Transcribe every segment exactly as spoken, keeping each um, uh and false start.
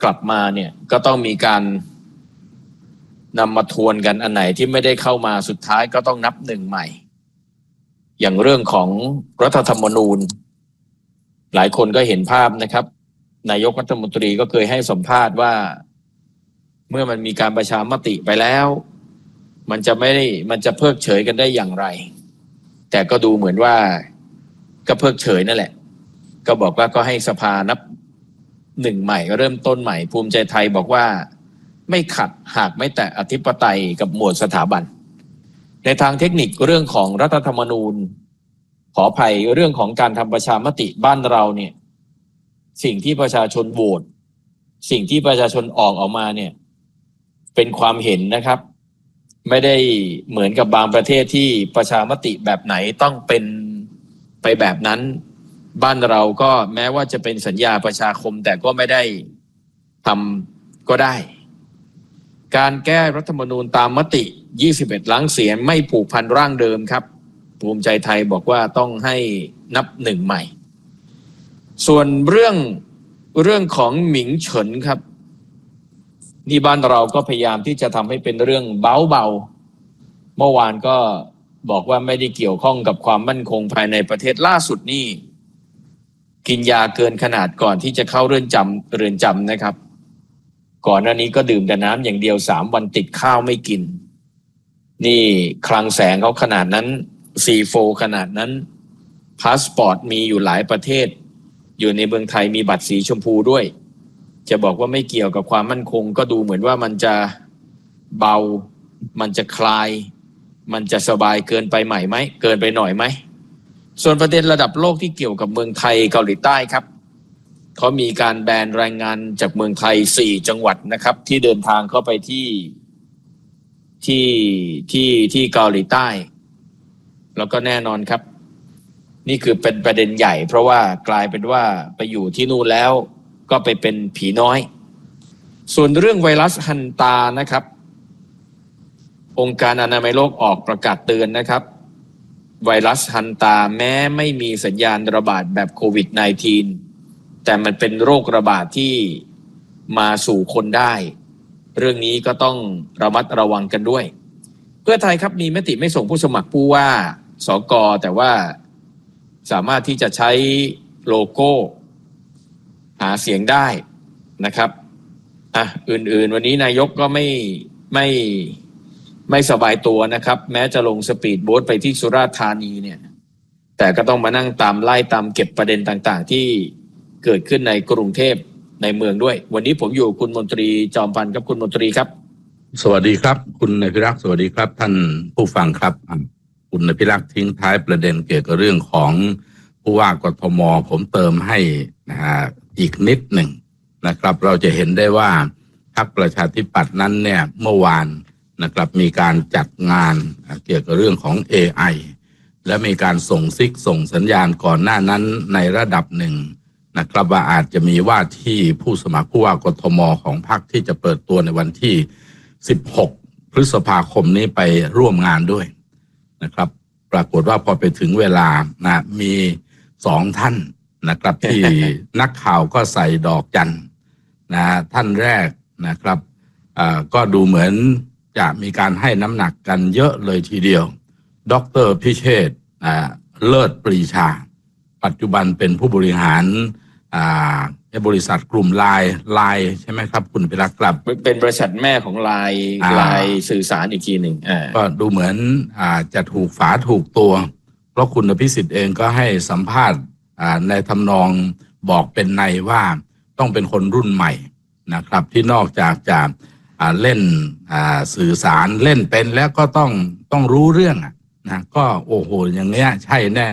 กลับมาเนี่ยก็ต้องมีการนำมาทวนกันอันไหนที่ไม่ได้เข้ามาสุดท้ายก็ต้องนับหนึ่งใหม่อย่างเรื่องของรัฐธรรมนูญหลายคนก็เห็นภาพนะครับนายกรัฐมนตรีก็เคยให้สัมภาษณ์ว่าเมื่อมันมีการประชามติไปแล้วมันจะไม่ได้มันจะเพิกเฉยกันได้อย่างไรแต่ก็ดูเหมือนว่าก็เพิกเฉยนั่นแหละก็บอกว่าก็ให้สภานับหนึ่งใหม่เริ่มต้นใหม่ภูมิใจไทยบอกว่าไม่ขัดหากไม่แตะอธิปไตยกับหมวดสถาบันในทางเทคนิคเรื่องของรัฐธรรมนูญขออภัยเรื่องของการทำประชามติบ้านเราเนี่ยสิ่งที่ประชาชนโหวตสิ่งที่ประชาชนออกออกมาเนี่ยเป็นความเห็นนะครับไม่ได้เหมือนกับบางประเทศที่ประชามติแบบไหนต้องเป็นไปแบบนั้นบ้านเราก็แม้ว่าจะเป็นสัญญาประชาคมแต่ก็ไม่ได้ทำก็ได้การแก้รัฐธรรมนูญตามมติยี่สิบเอ็ดล้านเสียงไม่ผูกพันร่างเดิมครับภูมิใจไทยบอกว่าต้องให้นับหนึ่งใหม่ส่วนเรื่องเรื่องของหมิงเฉินครับนี่บ้านเราก็พยายามที่จะทำให้เป็นเรื่องเบาๆเมื่อวานก็บอกว่าไม่ได้เกี่ยวข้องกับความมั่นคงภายในประเทศล่าสุดนี่กินยาเกินขนาดก่อนที่จะเข้าเรือนจำเรือนจำนะครับก่อนหน้านี้ก็ดื่มแต่น้ำอย่างเดียวสามวันติดข้าวไม่กินนี่คลังแสงเขาขนาดนั้น ซี โฟร์ ขนาดนั้นพาสปอร์ตมีอยู่หลายประเทศอยู่ในเมืองไทยมีบัตรสีชมพูด้วยจะบอกว่าไม่เกี่ยวกับความมั่นคงก็ดูเหมือนว่ามันจะเบามันจะคลายมันจะสบายเกินไปไหมไหมเกินไปหน่อยไหมส่วนประเด็นระดับโลกที่เกี่ยวกับเมืองไทยเกาหลีใต้ครับเขามีการแบนแรงงานจากเมืองไทยสี่จังหวัดนะครับที่เดินทางเข้าไปที่ที่ที่ที่เกาหลีใต้แล้วก็แน่นอนครับนี่คือเป็นประเด็นใหญ่เพราะว่ากลายเป็นว่าไปอยู่ที่นู่นแล้วก็ไปเป็นผีน้อยส่วนเรื่องไวรัสฮันตานะครับองค์การอนามัยโลกออกประกาศเตือนนะครับไวรัสฮันตาแม้ไม่มีสัญญาณระบาดแบบโควิด สิบเก้า แต่มันเป็นโรคระบาดที่มาสู่คนได้เรื่องนี้ก็ต้องระมัดระวังกันด้วยเพื่อไทยครับมีมติไม่ส่งผู้สมัครผู้ว่าสกแต่ว่าสามารถที่จะใช้โลโก้หาเสียงได้นะครับอ่ะอื่นๆวันนี้นายกก็ไม่ไม่ไม่สบายตัวนะครับแม้จะลงสปีดโบ๊ทไปที่สุราษฎร์ธานีเนี่ยแต่ก็ต้องมานั่งตามไล่ตามเก็บประเด็นต่างๆที่เกิดขึ้นในกรุงเทพในเมืองด้วยวันนี้ผมอยู่คุณมนตรีจอมพันธ์ครับคุณมนตรีครับสวัสดีครับคุณนายพิรักษ์สวัสดีครับท่านผู้ฟังครับคุณนายพิรักษ์ทิ้งท้ายประเด็นเกี่ยวกับเรื่องของผู้ว่ากทมผมเติมให้นะฮะอีกนิดหนึ่งนะครับเราจะเห็นได้ว่าพรรคประชาธิปัตย์นั้นเนี่ยเมื่อวานนะครับมีการจัดงานเกี่ยวกับเรื่องของ เอ ไอ และมีการส่งซิกส่งสัญญาณก่อนหน้านั้นในระดับหนึ่งนะครับว่าอาจจะมีว่าที่ผู้สมัครผู้ว่ากทมของพรรคที่จะเปิดตัวในวันที่สิบหกพฤษภาคมนี้ไปร่วมงานด้วยนะครับปรากฏว่าพอไปถึงเวลานะมีสองท่านนะครับที่ นักข่าวก็ใส่ดอกจันนะท่านแรกนะครับอ่าก็ดูเหมือนจะมีการให้น้ำหนักกันเยอะเลยทีเดียวดร.พิเชษฐ์อ่าเลิศปรีชาปัจจุบันเป็นผู้บริหารอ่าในบริษัทกลุ่มไลน์ไลน์ใช่ไหมครับคุณพิรักษ์ครับเป็นบริษัทแม่ของไลน์ไลน์สื่อสารอีกทีหนึ่งก็ดูเหมือนอ่าจะถูกฝาถูกตัวเพราะคุณอภิสิทธิ์เองก็ให้สัมภาษณ์อ่าในทำนองบอกเป็นในว่าต้องเป็นคนรุ่นใหม่นะครับที่นอกจากจะอ่าเล่นอ่าสื่อสารเล่นเป็นแล้วก็ต้องต้องรู้เรื่องอ่ะนะก็โอ้โหอย่างเงี้ยใช่แน่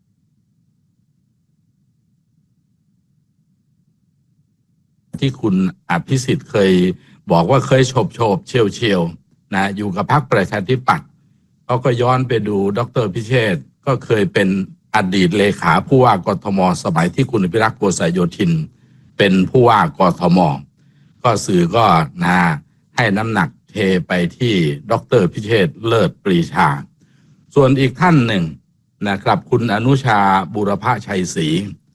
ที่คุณอภิสิทธิ์เคยบอกว่าเคยโฉบโฉบเชียวเชียวนะอยู่กับพรรคประชาธิปัตย์เขาก็ย้อนไปดูดร.พิเชษฐ์ก็เคยเป็นอดีตเลขาผู้ว่ากทมสมัยที่คุณอภิรักษ์โกษโยธินเป็นผู้ว่ากทมก็สื่อก็นะให้น้ำหนักเทไปที่ดร.พิเชษฐ์เลิศปรีชาส่วนอีกท่านหนึ่งนะครับคุณอนุชาบุรพชัยศรี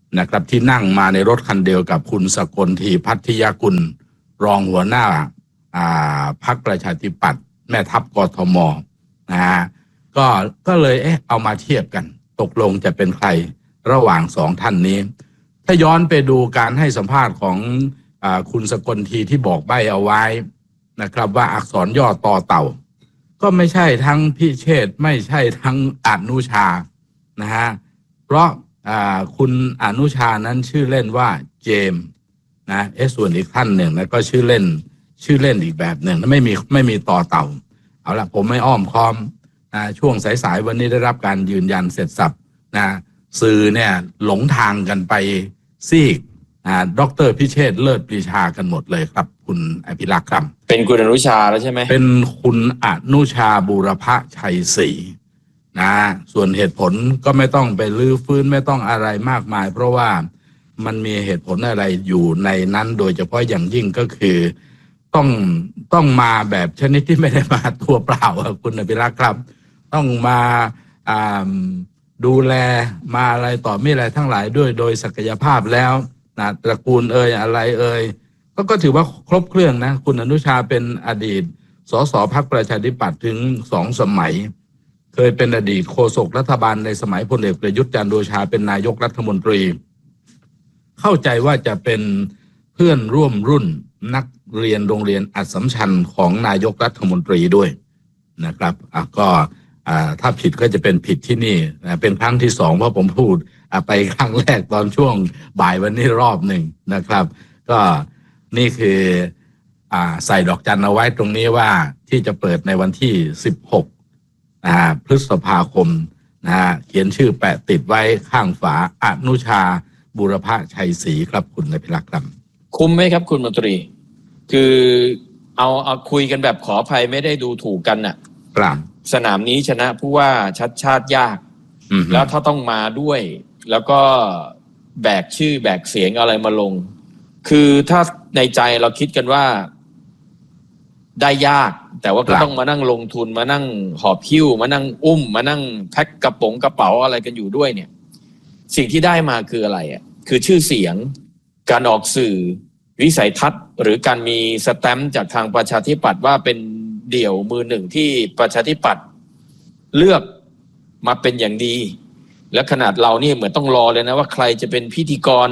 นะครับที่นั่งมาในรถคันเดียวกับคุณสกลทีพัทยกุลรองหัวหน้าพรรคประชาธิปัตย์แม่ทัพกทมนะฮะก็ก็เลยเอ๊ะเอามาเทียบกันตกลงจะเป็นใครระหว่างสองท่านนี้ถ้าย้อนไปดูการให้สัมภาษณ์ของอ่าคุณสกลทีที่บอกใบ้เอาไว้นะครับว่าอักษรย่อต่อเต่าก็ไม่ใช่ทั้งพิเชษฐ์ไม่ใช่ทั้งอนุชานะฮะเพราะอ่าคุณอนุชานั้นชื่อเล่นว่าเจมส์นะเอส่วนอีกท่านหนึ่งนะก็ชื่อเล่นชื่อเล่นอีกแบบหนึ่งไม่มีไม่มีต่อเต่าเอาละผมไม่อ้อมค้อมนะช่วงสายๆวันนี้ได้รับการยืนยันเสร็จสับนะสื่อเนี่ยหลงทางกันไปซีกอ่าดร.พิเชษฐ์เลิศปรีชากันหมดเลยครับคุณอภิรักษ์ครับเป็นคุณอนุชาแล้วใช่ไหมเป็นคุณอนุชาบูรพชัยศรีนะส่วนเหตุผลก็ไม่ต้องไปลื้อฟื้นไม่ต้องอะไรมากมายเพราะว่ามันมีเหตุผลอะไรอยู่ในนั้นโดยเฉพาะอย่างยิ่งก็คือต้องต้องมาแบบชนิดที่ไม่ได้มาตัวเปล่าคุณอภิรักษ์ครับต้องมาอ่าดูแลมาอะไรต่อไม่อะไรทั้งหลายด้วยโดยศักยภาพแล้วนะตระกูลเอ่ยอะไรเอ่ยก็ก็ถือว่าครบเครื่องนะคุณอนุชาเป็นอดีตสสพรรคประชาธิปัตย์ถึงสองสมัยเคยเป็นอดีตโฆษกรัฐบาลในสมัยพลเอกประยุทธ์จันทร์โอชาเป็นนายกรัฐมนตรีเข้าใจว่าจะเป็นเพื่อนร่วมรุ่นนักเรียนโรงเรียนอัสสัมชัญของนายกรัฐมนตรีด้วยนะครับอ่ะก็ถ้าผิดก็จะเป็นผิดที่นี่เป็นครั้งที่สองเพราะผมพูดไปครั้งแรกตอนช่วงบ่ายวันนี้รอบหนึ่งนะครับก็นี่คืออ่าใส่ดอกจันเอาไว้ตรงนี้ว่าที่จะเปิดในวันที่สิบหกอ่าพฤษภาคมนะฮะเขียนชื่อแปะติดไว้ข้างฝาอนุชาบูรพชัยศรีครับคุณนภิรักษ์ครับคุ้มไหมครับคุณมนตรีคือเอาเอาคุยกันแบบขออภัยไม่ได้ดูถูกกันน่ะครับสนามนี้ชนะผู้ว่าชัดชาติยากแล้วถ้าต้องมาด้วยแล้วก็แบกชื่อแบกเสียงอะไรมาลงคือถ้าในใจเราคิดกันว่าได้ยากแต่ว่าก็ต้องมานั่งลงทุนมานั่งหอบหิ้วมานั่งอุ้มมานั่งแพ็คกระป๋องกระเป๋าอะไรกันอยู่ด้วยเนี่ยสิ่งที่ได้มาคืออะไรอ่ะคือชื่อเสียงการออกสื่อวิสัยทัศน์หรือการมีสแตมป์จากทางประชาธิปัตย์ว่าเป็นเดี่ยวมือหนึ่งที่ประชาธิปัตย์เลือกมาเป็นอย่างดีและขนาดเรานี่เหมือนต้องรอเลยนะว่าใครจะเป็นพิธีกร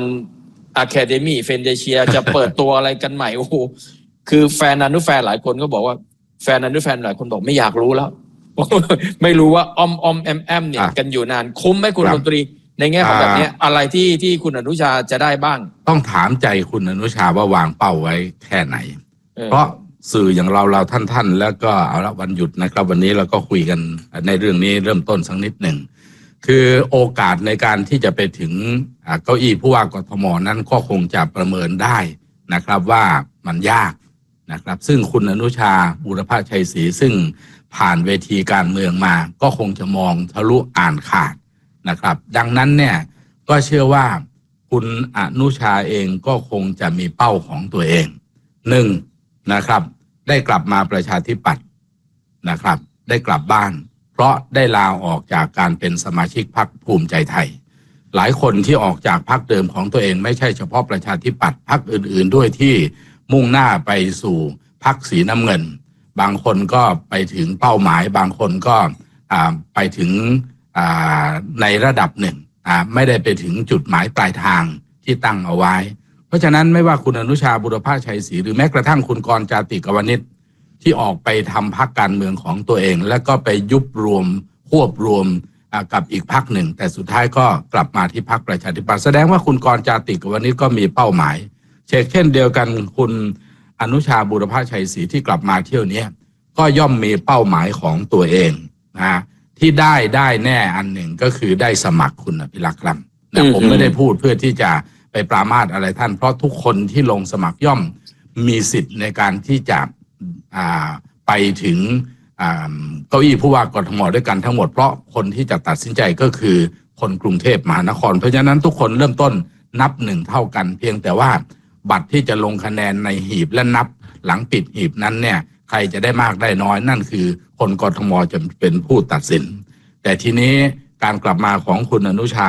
Academy เฟนเดเชียจะเปิดตัวอะไรกันใหม่โอ้โหคือแฟนอนุแฟนหลายคนก็บอกว่าแฟนอนุแฟนหลายคนบอกไม่อยากรู้แล้ว ไม่รู้ว่าออมออมแอมแอมเนี่ยกันอยู่นานคุ้มไหมคุณดนตรีในแง่ของแบบนี้อะไรที่ที่คุณอนุชาจะได้บ้างต้องถามใจคุณอนุชาว่าวางเป้าไว้แค่ไหนเพราะสื่ออย่างเราเราท่านท่านแล้วก็เอาละวันหยุดนะครับวันนี้เราก็คุยกันในเรื่องนี้เริ่มต้นสักนิดหนึ่งคือโอกาสในการที่จะไปถึงเก้าอี้ผู้ว่ากทมนั้นก็คงจะประเมินได้นะครับว่ามันยากนะครับซึ่งคุณอนุชาบูรพชัยศรีซึ่งผ่านเวทีการเมืองมาก็คงจะมองทะลุอ่านขาดนะครับดังนั้นเนี่ยก็เชื่อว่าคุณอนุชาเองก็คงจะมีเป้าของตัวเองหนึ่งนะครับได้กลับมาประชาธิปัตย์นะครับได้กลับบ้านเพราะได้ลาออกจากการเป็นสมาชิกพรรคภูมิใจไทยหลายคนที่ออกจากพรรคเดิมของตัวเองไม่ใช่เฉพาะประชาธิปัตย์พรรคอื่นๆด้วยที่มุ่งหน้าไปสู่พรรคสีน้ำเงินบางคนก็ไปถึงเป้าหมายบางคนก็ไปถึงในระดับหนึ่งไม่ได้ไปถึงจุดหมายปลายทางที่ตั้งเอาไว้เพราะฉะนั้นไม่ว่าคุณอนุชาบุรพชัยศรีหรือแม้กระทั่งคุณกรณ์ จาติกวณิชที่ออกไปทำพรรคการเมืองของตัวเองแล้วก็ไปยุบรวมควบรวมกับอีกพรรคหนึ่งแต่สุดท้ายก็กลับมาที่พรรคประชาธิปัตย์แสดงว่าคุณกรณ์ จาติกวณิชก็มีเป้าหมายเช่นเดียวกันคุณอนุชาบุรพชัยศรีที่กลับมาเที่ยวนี้ก็ย่อมมีเป้าหมายของตัวเองนะที่ได้ได้แน่อันหนึ่งก็คือได้สมัครคุณอภิรักษ์ครับนะผมไม่ได้พูดเพื่อที่จะไปปรามาสอะไรท่านเพราะทุกคนที่ลงสมัครย่อมมีสิทธิ์ในการที่จะไปถึงเก้าอี้ผู้ว่ากทมด้วยกันทั้งหมดเพราะคนที่จะตัดสินใจก็คือคนกรุงเทพมหานครเพราะฉะนั้นทุกคนเริ่มต้นนับหนึ่งเท่ากันเพียงแต่ว่าบัตรที่จะลงคะแนนในหีบและนับหลังปิดหีบนั้นเนี่ยใครจะได้มากได้น้อยนั่นคือคนกทมจะเป็นผู้ตัดสินแต่ทีนี้การกลับมาของคุณอนุชา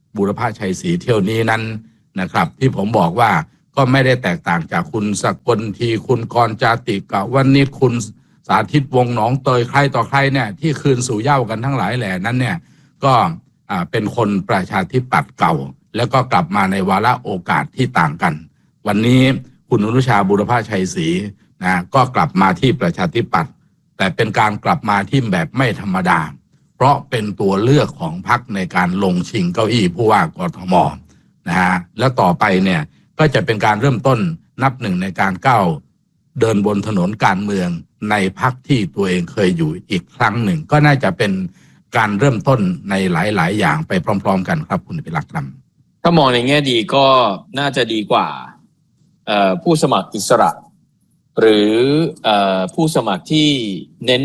บุรพชัยศรีเที่ยวนี้นั้นนะครับที่ผมบอกว่าก็ไม่ได้แตกต่างจากคุณสกลทีคุณกรจาติกะวันนี้คุณสาธิตวงศ์หนองเตยใครต่อใครเนี่ยที่คืนสู่เหย้ากันทั้งหลายแหล่นั้นเนี่ยก็เป็นคนประชาธิปัตย์เก่าแล้วก็กลับมาในวาระโอกาสที่ต่างกันวันนี้คุณอนุชาบุรพชัยศรีนะก็กลับมาที่ประชาธิปัตย์แต่เป็นการกลับมาที่แบบไม่ธรรมดาเพราะเป็นตัวเลือกของพรรคในการลงชิงเก้าอี้ผู้ว่ากทมนะฮะแล้วต่อไปเนี่ยก็จะเป็นการเริ่มต้นนับหนึ่งในการก้าวเดินบนถนนการเมืองในพรรคที่ตัวเองเคยอยู่อีกครั้งหนึ่งก็น่าจะเป็นการเริ่มต้นในหลายๆอย่างไปพร้อมๆกันครับคุณพิรักษ์ครับถ้ามองในแง่ดีก็น่าจะดีกว่าผู้สมัครอิสระหรือผู้สมัครที่เน้น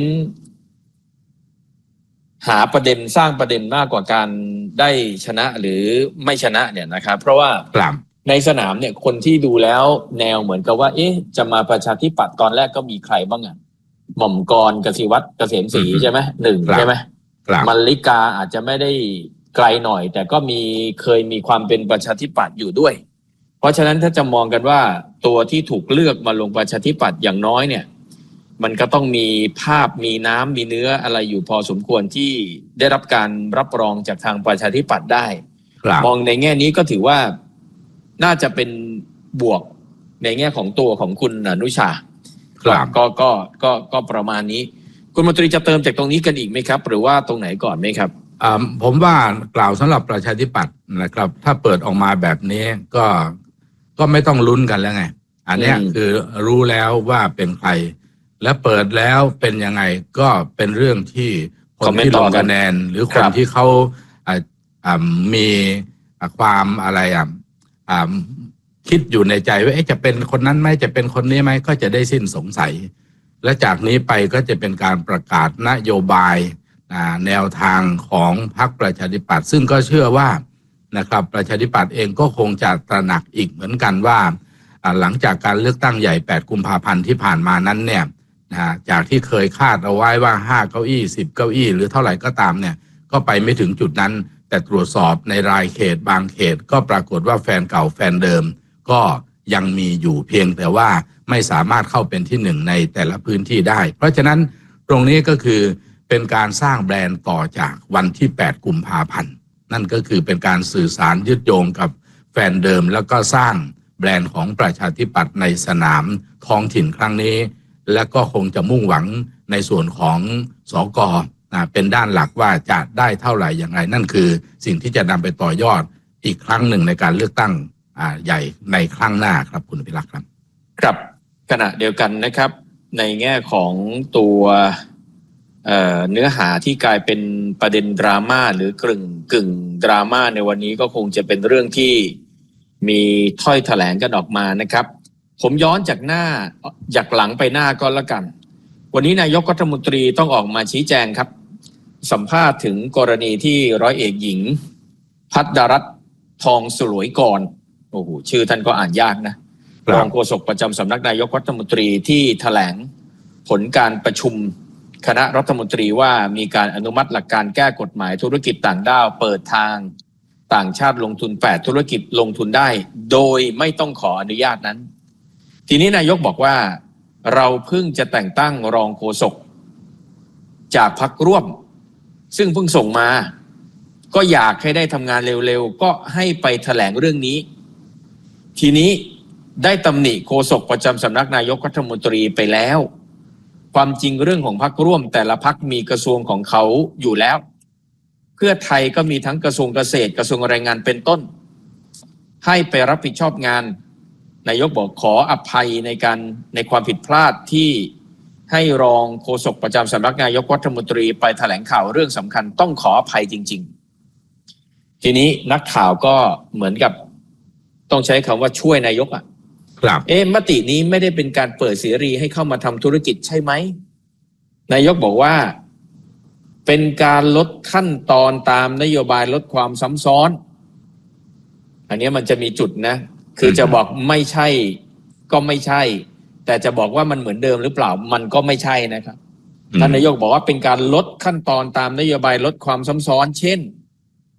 หาประเด็นสร้างประเด็นมากกว่าการได้ชนะหรือไม่ชนะเนี่ยนะครับเพราะว่าในสนามเนี่ยคนที่ดูแล้วแนวเหมือนกับว่าเอ๊ะจะมาประชาธิปัตย์ตอนแรกก็มีใครบ้างอ่ะหม่อมกรกสิวัตรเกษมศรีใช่ไหมหนึ่งใช่ไหมมลลิกาอาจจะไม่ได้ไกลหน่อยแต่ก็มีเคยมีความเป็นประชาธิปัตย์อยู่ด้วยเพราะฉะนั้นถ้าจะมองกันว่าตัวที่ถูกเลือกมาลงประชาธิปัตย์อย่างน้อยเนี่ยมันก็ต้องมีภาพมีน้ำมีเนื้ออะไรอยู่พอสมควรที่ได้รับการรับรองจากทางประชาธิปัตย์ได้มองในแง่นี้ก็ถือว่าน่าจะเป็นบวกในแง่ของตัวของคุณอนุชาครับก็ก็ก็ก็ประมาณนี้คุณมนตรีจะเติมจากตรงนี้กันอีกไหมครับหรือว่าตรงไหนก่อนไหมครับอ่าผมว่ากล่าวสำหรับประชาธิปัตย์นะครับถ้าเปิดออกมาแบบนี้ก็ก็ไม่ต้องลุ้นกันแล้วไงอันนี้คือรู้แล้วว่าเป็นใครและเปิดแล้วเป็นยังไงก็เป็นเรื่องที่คนที่ลงคะแนนหรือคนที่เขาอ่าอ่ามีความอะไรอ่ะอ่าคิดอยู่ในใจว่าจะเป็นคนนั้นไหมจะเป็นคนนี้ไหมก็จะได้สิ้นสงสัยและจากนี้ไปก็จะเป็นการประกาศนโยบายแนวทางของพรรคประชาธิปัตย์ซึ่งก็เชื่อว่านะครับประชาธิปัตย์เองก็คงจะตระหนักอีกเหมือนกันว่าหลังจากการเลือกตั้งใหญ่แปดกุมภาพันธ์ที่ผ่านมานั้นเนี่ยจากที่เคยคาดเอาไว้ว่าห้าเก้าอี้สิบเก้าอี้หรือเท่าไหร่ก็ตามเนี่ยก็ไปไม่ถึงจุดนั้นแต่ตรวจสอบในรายเขตบางเขตก็ปรากฏว่าแฟนเก่าแฟนเดิมก็ยังมีอยู่เพียงแต่ว่าไม่สามารถเข้าเป็นที่หนึ่งในแต่ละพื้นที่ได้เพราะฉะนั้นตรงนี้ก็คือเป็นการสร้างแบรนด์ต่อจากวันที่แปดกุมภาพันธ์นั่นก็คือเป็นการสื่อสารยึดโยงกับแฟนเดิมแล้วก็สร้างแบรนด์ของประชาธิปัตย์ในสนามท้องถิ่นครั้งนี้และก็คงจะมุ่งหวังในส่วนของสก.เป็นด้านหลักว่าจะได้เท่าไหร่อย่างไรนั่นคือสิ่งที่จะนำไปต่อยอดอีกครั้งหนึ่งในการเลือกตั้งใหญ่ในครั้งหน้าครับคุณพิรักษ์ครับครับขณะเดียวกันนะครับในแง่ของตัวเอ่อเนื้อหาที่กลายเป็นประเด็นดราม่าหรือกึ่งกึ่งดราม่าในวันนี้ก็คงจะเป็นเรื่องที่มีถ้อยแถลงกันออกมานะครับผมย้อนจากหน้าจากหลังไปหน้าก็แล้วกันวันนี้นายกรัฐมนตรีต้องออกมาชี้แจงครับสัมภาษณ์ถึงกรณีที่ร้อยเอกหญิงภัทรรัตน์ทองสลวยกรโอ้โหชื่อท่านก็อ่านยากนะรองโฆษกประจำสำนักนายกรัฐมนตรีที่แถลงผลการประชุมคณะรัฐมนตรีว่ามีการอนุมัติหลักการแก้กฎหมายธุรกิจต่างด้าวเปิดทางต่างชาติลงทุนแปดธุรกิจลงทุนได้โดยไม่ต้องขออนุญาตนั้นทีนี้นายกบอกว่าเราเพิ่งจะแต่งตั้งรองโฆษกจากพรรคร่วมซึ่งเพิ่งส่งมาก็อยากให้ได้ทำงานเร็วๆก็ให้ไปแถลงเรื่องนี้ทีนี้ได้ตำหนิโฆษกประจำสำนักนายกรัฐมนตรีไปแล้วความจริงเรื่องของพรรคร่วมแต่ละพรรคมีกระทรวงของเขาอยู่แล้วเพื่อไทยก็มีทั้งกระทรวงเกษตรกระทรวงแรงงานเป็นต้นให้ไปรับผิดชอบงานนายกบอกขออภัยในการในความผิดพลาดที่ให้รองโฆษกประจำสำนักนายกรัฐมนตรีไปแถลงข่าวเรื่องสำคัญต้องขออภัยจริงๆทีนี้นักข่าวก็เหมือนกับต้องใช้คำว่าช่วยนายกอ่ะครับเอ๊ะมตินี้ไม่ได้เป็นการเปิดเสรีให้เข้ามาทำธุรกิจใช่ไหมนายกบอกว่าเป็นการลดขั้นตอนตามนโยบายลดความซ้ำซ้อนอันนี้มันจะมีจุดนะคือจะบอกไม่ใช่ก็ไม่ใช่แต่จะบอกว่ามันเหมือนเดิมหรือเปล่ามันก็ไม่ใช่นะครับท่านนายกบอกว่าเป็นการลดขั้นตอนตามนโยบายลดความซ้ำซ้อนเช่น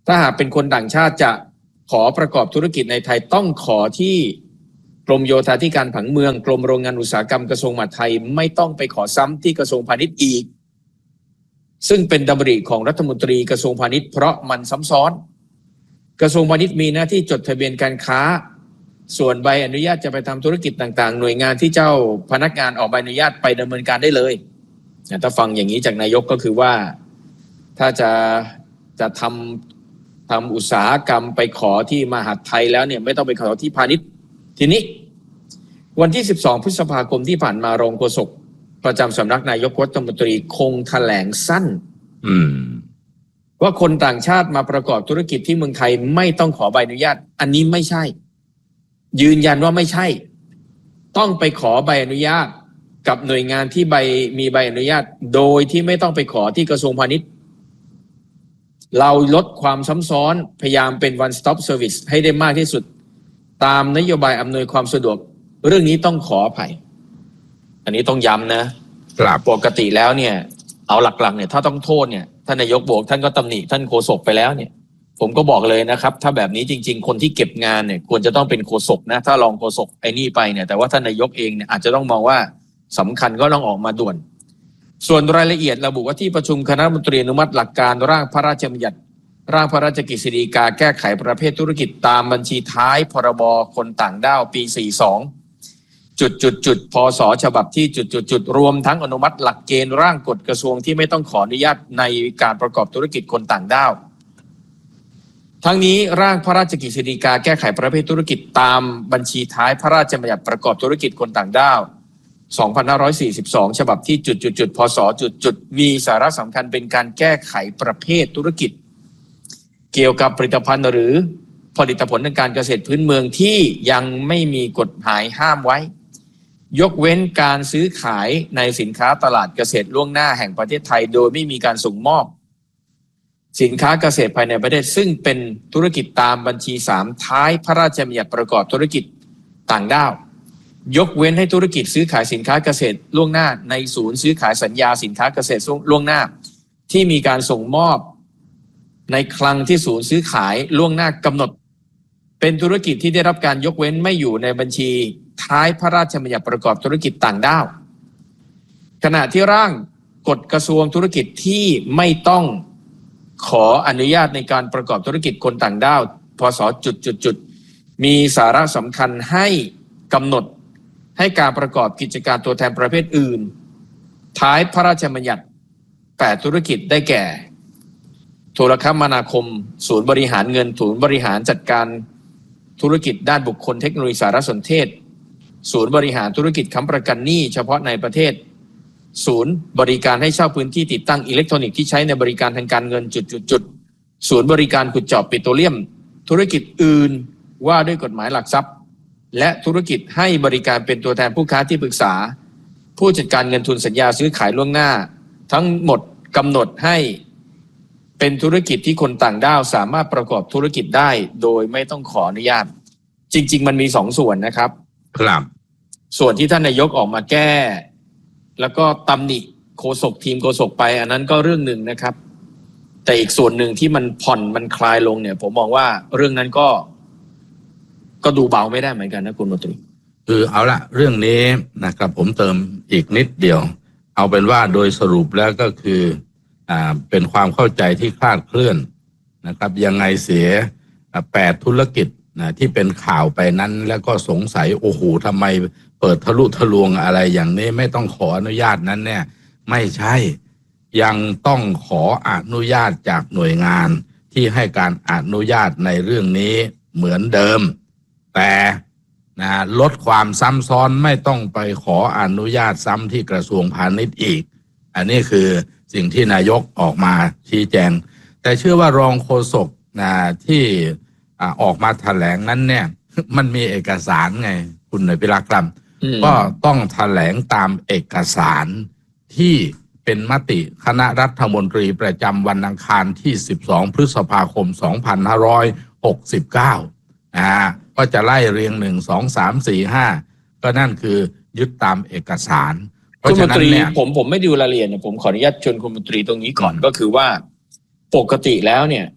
ถ้าหากเป็นคนต่างชาติจะขอประกอบธุรกิจในไทยต้องขอที่กรมโยธาธิการผังเมืองกรมโรงงานอุตสาหกรรมกระทรวงมหาดไทยไม่ต้องไปขอซ้ำที่กระทรวงพาณิชย์อีกซึ่งเป็นดำริของรัฐมนตรีกระทรวงพาณิชย์เพราะมันซ้ำซ้อนกระทรวงพาณิชย์มีหน้าที่จดทะเบียนการค้าส่วนใบอนุญาตจะไปทำธุรกิจต่างๆหน่วยงานที่เจ้าพนักงานออกใบอนุญาตไปดำเนินการได้เลยถ้าฟังอย่างนี้จากนายกก็คือว่าถ้าจะจะทำทำอุตสาหกรรมไปขอที่มหาดไทยแล้วเนี่ยไม่ต้องไปขอที่พาณิชย์ทีนี้วันที่สิบสองพฤษภาคมที่ผ่านมารองโฆษกประจำสำนักนายกรัฐมนตรีคงแถลงสั้นอืมว่าคนต่างชาติมาประกอบธุรกิจที่เมืองไทยไม่ต้องขอใบอนุญาตอันนี้ไม่ใช่ยืนยันว่าไม่ใช่ต้องไปขอใบอนุญาตกับหน่วยงานที่ใบมีใบอนุญาตโดยที่ไม่ต้องไปขอที่กระทรวงพาณิชย์เราลดความซ้ำซ้อนพยายามเป็น one stop service ให้ได้มากที่สุดตามนโยบายอำนวยความสะดวกเรื่องนี้ต้องขออภัยอันนี้ต้องย้ำนะปกติแล้วเนี่ยเอาหลักๆเนี่ยถ้าต้องโทษเนี่ยท่านนายกบอกท่านก็ตำหนิท่านโฆษกไปแล้วเนี่ยผมก็บอกเลยนะครับถ้าแบบนี้จริงๆคนที่เก็บงานเนี่ยควรจะต้องเป็นโฆษกนะถ้ารองโฆษกไอ้นี่ไปเนี่ยแต่ว่าท่านนายกเองเนี่ยอาจจะต้องมองว่าสำคัญก็ต้องออกมาด่วนส่วนรายละเอียดระบุว่าที่ประชุมคณะรัฐมนตรีอนุมัติหลักการร่างพระราชบัญญัติร่างพระราชกฤษฎีกาแก้ไขประเภทธุรกิจตามบัญชีท้ายพรบคนต่างด้าวปีสี่สิบสองจุดจุดจุดพศฉบับที่จุดจุดจุดรวมทั้งอนุมัติหลักเกณฑ์ร่างกฎกระทรวงที่ไม่ต้องขออนุญาตในการประกอบธุรกิจคนต่างด้าวทั้งนี้ร่างพระราชกฤษฎีกาแก้ไขประเภทธุรกิจตามบัญชีท้ายพระราชบัญญัติประกอบธุรกิจคนต่างด้าวสองพันห้าร้อยสี่สิบสองฉบับที่จุดจุดจุดพศจุดจุดมีสาระสำคัญเป็นการแก้ไขประเภทธุรกิจเกี่ยวกับผลิตภัณฑ์หรือผลิตผลทางการเกษตรพื้นเมืองที่ยังไม่มีกฎหมายห้ามไว้ยกเว้นการซื้อขายในสินค้าตลาดเกษตรล่วงหน้าแห่งประเทศไทยโดยไม่มีการส่งมอบสินค้าเกษตรภายในประเทศซึ่งเป็นธุรกิจตามบัญชีสามท้ายพระราชบัญญัติประกอบธุรกิจต่างด้าวยกเว้นให้ธุรกิจซื้อขายสินค้าเกษตรล่วงหน้าในศูนย์ซื้อขายสัญญาสินค้าเกษตรล่วงหน้าที่มีการส่งมอบในคลังที่ศูนย์ซื้อขายล่วงหน้ากำหนดเป็นธุรกิจที่ได้รับการยกเว้นไม่อยู่ในบัญชีท้ายพระราชบัญญัติประกอบธุรกิจต่างด้าวขณะที่ร่างกฎกระทรวงธุรกิจที่ไม่ต้องขออนุญาตในการประกอบธุรกิจคนต่างด้าวพศจุดจุดจุดมีสาระสำคัญให้กำหนดให้การประกอบกิจการตัวแทนประเภทอื่นท้ายพระราชบัญญัติแปดธุรกิจได้แก่โทรคมนาคมศูนย์บริหารเงินศูนย์บริหารจัดการธุรกิจด้านบุคคลเทคโนโลยีสารสนเทศศูนย์บริหารธุรกิจค้ำประกันหนี้เฉพาะในประเทศศูนย์บริการให้เช่าพื้นที่ติดตั้งอิเล็กทรอนิกส์ที่ใช้ในบริการทางการเงินจุดๆๆศูนย์บริการขุดเจาะปิโตรเลียมธุรกิจอื่นว่าด้วยกฎหมายหลักทรัพย์และธุรกิจให้บริการเป็นตัวแทนผู้ค้าที่ปรึกษาผู้จัดการเงินทุนสัญญาซื้อขายล่วงหน้าทั้งหมดกำหนดให้เป็นธุรกิจที่คนต่างด้าวสามารถประกอบธุรกิจได้โดยไม่ต้องขออนุญาตจริงๆมันมีสองส่วนนะครับครับส่วนที่ท่านนายกออกมาแก้แล้วก็ตำหนิโฆษกทีมโฆษกไปอันนั้นก็เรื่องหนึ่งนะครับแต่อีกส่วนหนึ่งที่มันผ่อนมันคลายลงเนี่ยผมมองว่าเรื่องนั้นก็ก็ดูเบาไม่ได้เหมือนกันนะคุณมนตรีคือเอาละเรื่องนี้นะครับผมเติมอีกนิดเดียวเอาเป็นว่าโดยสรุปแล้วก็คืออ่าเป็นความเข้าใจที่คลาดเคลื่อนนะครับยังไงเสียแปดธุรกิจนะที่เป็นข่าวไปนั้นแล้วก็สงสัยโอ้โหทำไมเปิดทะลุทะลวงอะไรอย่างนี้ไม่ต้องขออนุญาตนั้นเนี่ยไม่ใช่ยังต้องขออนุญาตจากหน่วยงานที่ให้การอนุญาตในเรื่องนี้เหมือนเดิมแต่นะลดความซ้ำซ้อนไม่ต้องไปขออนุญาตซ้ำที่กระทรวงพาณิชย์อีกอันนี้คือสิ่งที่นายกออกมาชี้แจงแต่เชื่อว่ารองโฆษกนะที่ออกมาแถลงนั้นเนี่ยมันมีเอกสารไงคุณนายพิรักษ์ครับก็ต้องแถลงตามเอกสารที่เป็นมติคณะรัฐมนตรีประจำวันอังคารที่สิบสองพฤษภาคมสองพันห้าร้อยหกสิบเก้านะฮะก็จะไล่เรียงหนึ่งสองสามสี่ห้าก็นั่นคือยึดตามเอกสารคุณมนตรีผมผมไม่ดูรายละเอียดผมขออนุญาตชวนคุณมนตรีตรงนี้ก่อนก็คือว่าปกติแล้วเนี่ย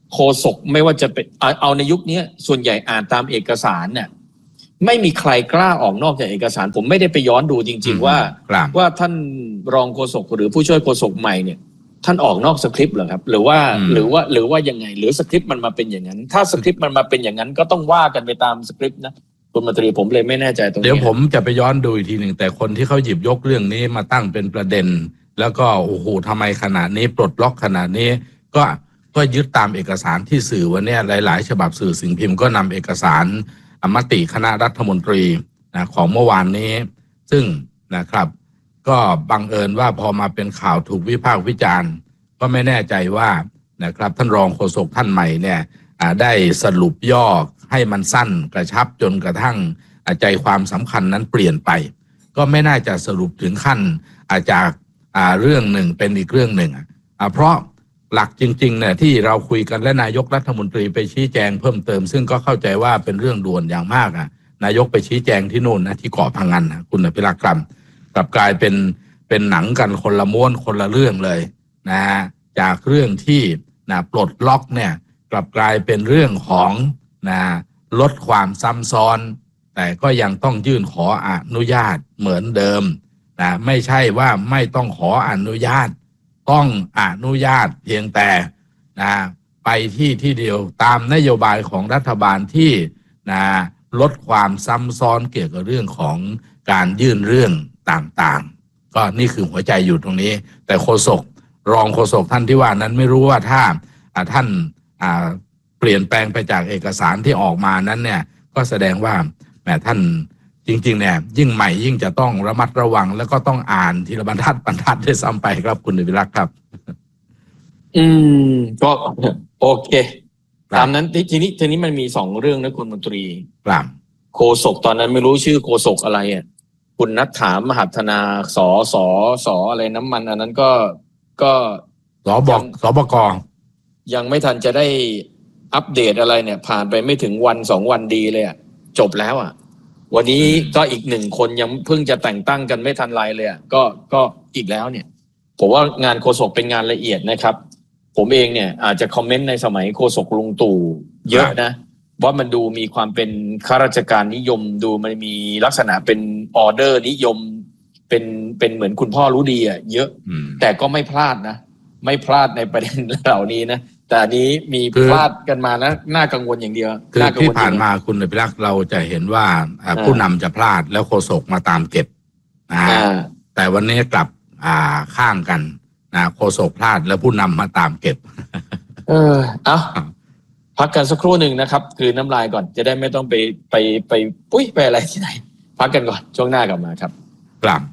โฆษกไม่ว่าจะเป็นเอาในยุคนี้ส่วนใหญ่อ่านตามเอกสารเนี่ยไม่มีใครกล้าออกนอกจากเอกสารผมไม่ได้ไปย้อนดูจริงๆว่าว่าท่านรองโฆษกหรือผู้ช่วยโฆษกใหม่เนี่ยท่านออกนอกสคริปต์เหรอครับหรือว่าหรือว่าหรือว่ายังไงหรือสคริปต์มันมาเป็นอย่างนั้นถ้าสคริปต์มันมาเป็นอย่างนั้นก็ต้องว่ากันไปตามสคริปต์นะคุณมนตรีผมเลยไม่แน่ใจตรงนี้เดี๋ยวผมจะไปย้อนดูอีกทีหนึ่งแต่คนที่เขาหยิบยกเรื่องนี้มาตั้งเป็นประเด็นแล้วก็โอ้โหทำไมขนาดนี้ปลดล็อกขนาดนี้ก็ก็ยึดตามเอกสารที่สื่อวันนี้หลายๆฉบับสื่อสิ่งพิมพ์ก็นำเอกสารมติคณะรัฐมนตรีนะของเมื่อวานนี้ซึ่งนะครับก็บังเอิญว่าพอมาเป็นข่าวถูกวิพากษ์วิจารณ์ก็ไม่แน่ใจว่านะครับท่านรองโฆษกท่านใหม่เนี่ยได้สรุปย่อให้มันสั้นกระชับจนกระทั่งใจความสำคัญนั้นเปลี่ยนไปก็ไม่น่าจะสรุปถึงขั้นจากเรื่องหนึ่งเป็นอีกเรื่องหนึ่งเพราะหลักจริงๆเนี่ยที่เราคุยกันและนายกรัฐมนตรีไปชี้แจงเพิ่มเติมซึ่งก็เข้าใจว่าเป็นเรื่องด่วนอย่างมากอ่ะนายกไปชี้แจงที่โน่นนะที่เกาะพังงานนะคุณอภิรักษ์ครับกลับกลายเป็นเป็นหนังกันคนละม้วนคนละเรื่องเลยนะฮะจากเรื่องที่นะปลดล็อกเนี่ยกลับกลายเป็นเรื่องของนะลดความซ้ำซ้อนแต่ก็ยังต้องยื่นขออนุญาตเหมือนเดิมนะไม่ใช่ว่าไม่ต้องขออนุญาตต้องอนุญาตเพียงแต่นะไปที่ที่เดียวตามนโยบายของรัฐบาลที่นะลดความซ้ำซ้อนเกี่ยวกับเรื่องของการยื่นเรื่องต่างๆก็นี่คือหัวใจอยู่ตรงนี้แต่โฆษกรองโฆษกท่านที่ว่านั้นไม่รู้ว่าถ้าท่านเปลี่ยนแปลงไปจากเอกสารที่ออกมานั้นเนี่ยก็แสดงว่าแหมท่านจริงๆเนี่ยยิ่งใหม่ยิ่งจะต้องระมัดระวังแล้วก็ต้องอ่านทีละบรรทัดบรรทัดด้วยซ้ำไปครับคุณอภิรักษ์ครับอืมก็โอเคตามนั้นทีนี้ทีนี้มันมีสองเรื่องนะคุณมนตรีครับโฆษกตอนนั้นไม่รู้ชื่อโฆษกอะไรอ่ะคุณนัทถามมหัฒนาสอสอสออะไรน้ำมันอันนั้นก็ก็สบอกสบกยังไม่ทันจะได้อัปเดตอะไรเนี่ยผ่านไปไม่ถึงวันสองวันดีเลยอ่ะจบแล้วอ่ะวันนี้ก็อีกหนึ่งคนยังเพิ่งจะแต่งตั้งกันไม่ทันไรเลยอ่ะก็ก็อีกแล้วเนี่ยผมว่างานโฆษกเป็นงานละเอียดนะครับผมเองเนี่ยอาจจะคอมเมนต์ในสมัยโฆษกลุงตู่เยอะนะว่ามันดูมีความเป็นข้าราชการนิยมดูมันมีลักษณะเป็นออเดอร์นิยมเป็นเป็นเหมือนคุณพ่อรู้ดีอ่ะเยอะแต่ก็ไม่พลาดนะไม่พลาดในประเด็นเหล่านี้นะแต่อันนี้มีพลาดกันมานะน่ากังวลอย่างเดียวคือที่ผ่านมาคุณอภิรักษ์เราจะเห็นว่าผู้นำจะพลาดแล้วโฆษกมาตามเก็บนะแต่วันนี้กลับข้างกันนะโฆษกพลาดแล้วผู้นำมาตามเก็บเออเอาพักกันสักครู่หนึ่งนะครับคือน้ำลายก่อนจะได้ไม่ต้องไปไปไปปุ้ยไปอะไรที่ไหนพักกันก่อนช่วงหน้ากลับมาครับกลับ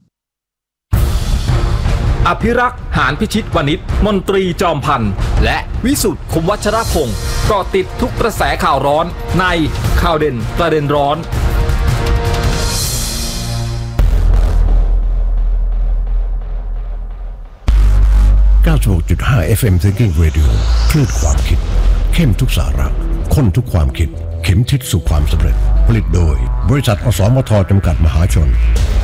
อภิรักษ์หานพิชิตวณิชมนตรีจอมพันธ์และวิสุทธิ์คมวัชรพงศ์ก็ติดทุกกระแสข่าวร้อนในข่าวเด่นประเด็นร้อนเก้าสิบหกจุดห้า เอฟ เอ็ม Thinking Radio คลื่นความคิดเข้มทุกสาระข้นทุกความคิดเข็มทิศสู่ความสำเร็จผลิตโดยบริษัทอสมทจำกัดมหาชน